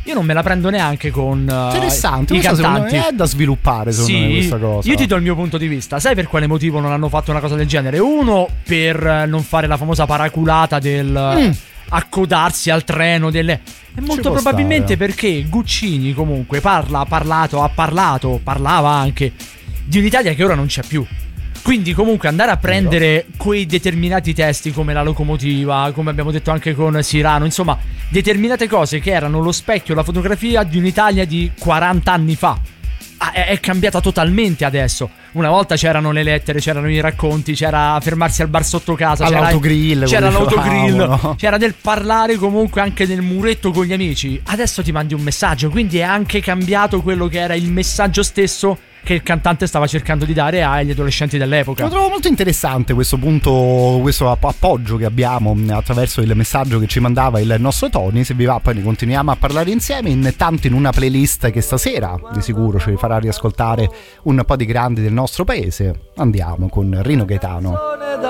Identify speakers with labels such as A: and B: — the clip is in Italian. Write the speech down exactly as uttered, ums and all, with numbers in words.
A: io non me la prendo neanche con uh,
B: interessante,
A: i cantanti.
B: È da sviluppare secondo
A: sì,
B: me questa cosa.
A: Io ti do il mio punto di vista. Sai per quale motivo non hanno fatto una cosa del genere? Uno, per non fare la famosa paraculata del mm. accodarsi al treno delle... E molto probabilmente stare. Perché Guccini comunque parla, ha parlato, ha parlato, parlava anche di un'Italia che ora non c'è più. Quindi comunque andare a prendere quei determinati testi come la locomotiva, come abbiamo detto anche con Cyrano, insomma determinate cose che erano lo specchio, la fotografia di un'Italia di quaranta anni fa. È cambiata totalmente adesso. Una volta c'erano le lettere, c'erano i racconti, c'era fermarsi al bar sotto casa,
B: all'autogrill,
A: c'era, c'era l'autogrill, no? C'era del parlare comunque anche nel muretto con gli amici. Adesso ti mandi un messaggio, quindi è anche cambiato quello che era il messaggio stesso che il cantante stava cercando di dare agli adolescenti dell'epoca.
B: Lo trovo molto interessante questo punto, questo appoggio che abbiamo attraverso il messaggio che ci mandava il nostro Tony. Se vi va poi ne continuiamo a parlare insieme, intanto in una playlist che stasera di sicuro ci farà riascoltare un po' di grandi del nostro paese. Andiamo con Rino Gaetano.